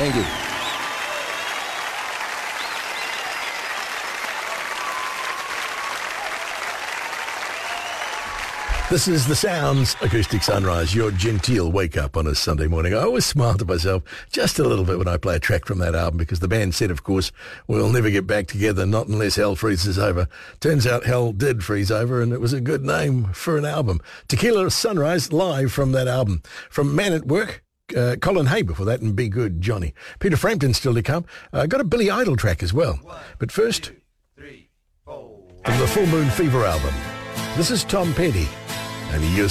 Thank you. This is the Sounds Acoustic Sunrise, your genteel wake-up on a Sunday morning. I always smile to myself just a little bit when I play a track from that album, because the band said, of course, we'll never get back together, not unless hell freezes over. Turns out hell did freeze over, and it was a good name for an album. Tequila Sunrise, live from that album. From Man at Work, Colin Hay before that, and Be Good, Johnny. Peter Frampton still to come. Got a Billy Idol track as well. But first, 2, 3, 4. from the Full Moon Fever album, this is Tom Petty. And he used